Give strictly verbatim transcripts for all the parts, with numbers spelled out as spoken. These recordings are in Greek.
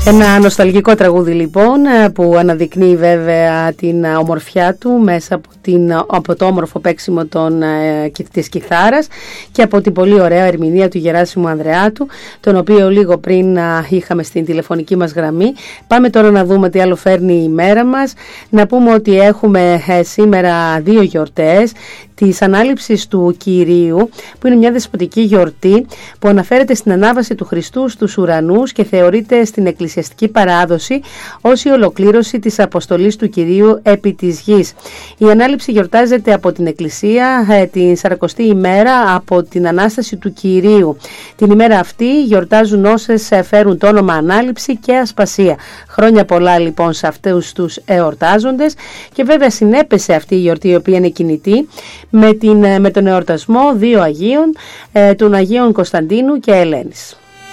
Ένα νοσταλγικό τραγούδι λοιπόν που αναδεικνύει βέβαια την ομορφιά του μέσα από, την, από το όμορφο παίξιμο των, της κιθάρας και από την πολύ ωραία ερμηνεία του Γεράσιμου Ανδρεάτου, τον οποίο λίγο πριν είχαμε στην τηλεφωνική μας γραμμή. Πάμε τώρα να δούμε τι άλλο φέρνει η μέρα μας. Να πούμε ότι έχουμε σήμερα δύο γιορτές. Της ανάληψης του Κυρίου, που είναι μια δεσποτική γιορτή που αναφέρεται στην ανάβαση του Χριστού στους ουρανούς και θεωρείται στην εκκλησιαστική παράδοση ως η ολοκλήρωση της αποστολής του Κυρίου επί της γης. Η ανάληψη γιορτάζεται από την Εκκλησία ε, την σαρακοστή ημέρα από την Ανάσταση του Κυρίου. Την ημέρα αυτή γιορτάζουν όσες φέρουν το όνομα Ανάληψη και Ασπασία. Χρόνια πολλά λοιπόν σε αυτούς τους εορτάζοντες, και βέβαια συνέπεσε αυτή η γιορτή, η οποία είναι κινητή, με, την, με τον εορτασμό δύο Αγίων, ε, των Αγίων Κωνσταντίνου και Ελένης,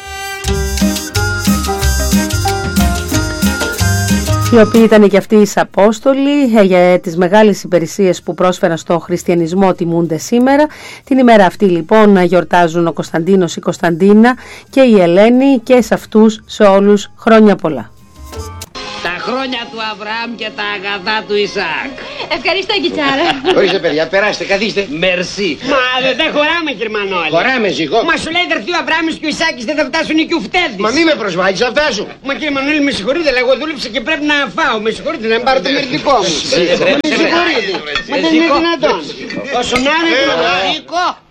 οι οποίοι ήταν και αυτοί οι Απόστολοι, ε, για τις μεγάλες υπηρεσίες που πρόσφεραν στον χριστιανισμό, τιμούνται σήμερα. Την ημέρα αυτή λοιπόν γιορτάζουν ο Κωνσταντίνος, η Κωνσταντίνα και η Ελένη, και σε αυτούς σε όλους χρόνια πολλά. Τα χρόνια του Αβραάμ και τα αγαθά του Ισαάκ. Ευχαριστώ, Κιτσάρα. Ορίστε παιδιά, περάστε, καθίστε. Μερσή. Μα δεν τα χωράμε, κύριε Μανώλη. Χωράμε, ζυγό. Μα σου λέει έρθει ο Αβραάμ και ο Ισάκης, δεν θα φτάσουν οι Κιουφτέδες. Μα μη με προσβάλλεις, θα φτάσουν. Μα κύριε Μανώλη, με συγχωρείτε, αλλά εγώ δούλεψα και πρέπει να φάω. Με συγχωρείτε, να μην πάρω το μερδικό μου. Με συγχωρείτε. Μα δεν είναι δυνατόν. Όσο να είναι,